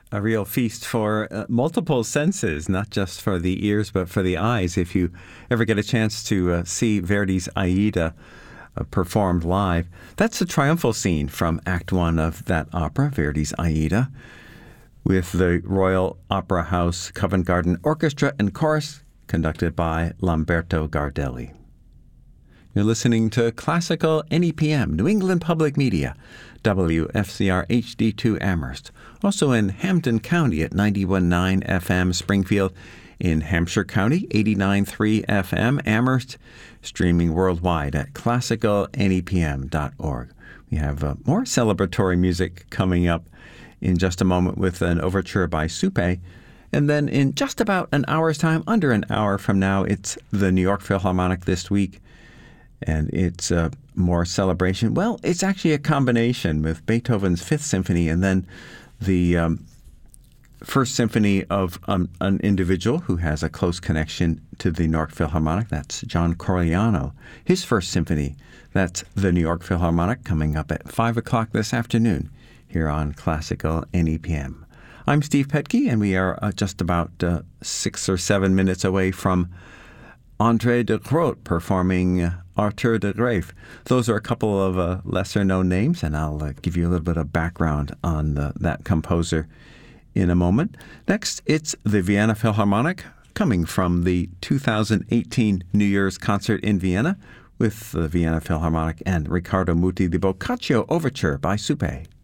a real feast for multiple senses, not just for the ears, but for the eyes. If you ever get a chance to see Verdi's Aida performed live, that's the triumphal scene from Act One of that opera, Verdi's Aida, with the Royal Opera House Covent Garden Orchestra and Chorus, conducted by Lamberto Gardelli. You're listening to Classical NEPM, New England Public Media, WFCR HD2 Amherst, also in Hampden County at 91.9 FM, Springfield, in Hampshire County, 89.3 FM, Amherst, streaming worldwide at classicalnepm.org. We have more celebratory music coming up in just a moment with an overture by Supe. And then in just about an hour's time, under an hour from now, it's the New York Philharmonic this week. And it's more celebration. Well, it's actually a combination with Beethoven's Fifth Symphony and then the First Symphony of an individual who has a close connection to the New York Philharmonic. That's John Corigliano. His First Symphony, that's the New York Philharmonic, coming up at 5 o'clock this afternoon here on Classical NEPM. I'm Steve Petke, and we are just about 6 or 7 minutes away from André de Groot performing Arthur de Graef. Those are a couple of lesser-known names, and I'll give you a little bit of background on that composer in a moment. Next, it's the Vienna Philharmonic, coming from the 2018 New Year's concert in Vienna with the Vienna Philharmonic and Riccardo Muti, the Boccaccio Overture by Supe.